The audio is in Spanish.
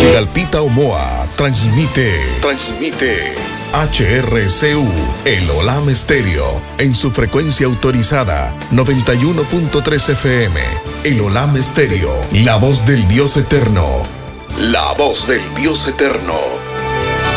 Chigalpita Omoa transmite HRCU, el Olam Estéreo, en su frecuencia autorizada, 91.3 FM. El Olam Estéreo, la voz del Dios eterno. La voz del Dios eterno.